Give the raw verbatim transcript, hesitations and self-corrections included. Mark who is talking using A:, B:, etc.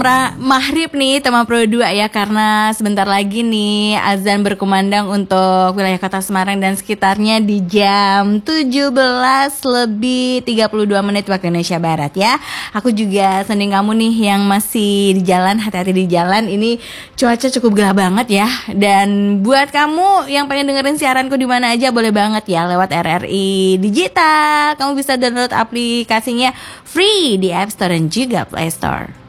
A: pra maghrib nih tema Pro dua ya, karena sebentar lagi nih azan berkumandang untuk wilayah Kota Semarang dan sekitarnya di jam tujuh belas lebih tiga puluh dua menit waktu Indonesia Barat ya. Aku juga sending kamu nih yang masih di jalan, hati-hati di jalan. Ini cuaca cukup gelap banget ya. Dan buat kamu yang pengen dengerin siaranku di mana aja boleh banget ya lewat R R I Digital. Kamu bisa download aplikasinya free di App Store dan juga Play Store.